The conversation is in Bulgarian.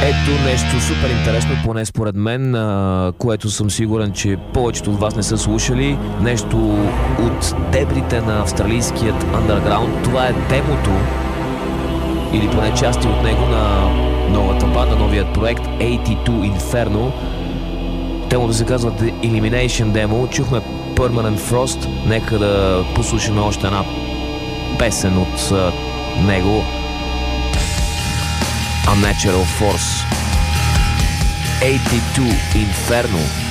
Ето нещо супер интересно, поне според мен, което съм сигурен, че повечето от вас не са слушали. Нещо от дебрите на австралийският underground. Това е демото, или поне части от него, на новата банда, новият проект 82 Inferno. Темото се казва The Elimination Demo. Чухме Permanent Frost. Нека да послушаме още една песен от него. Unnatural Force. 82 Inferno.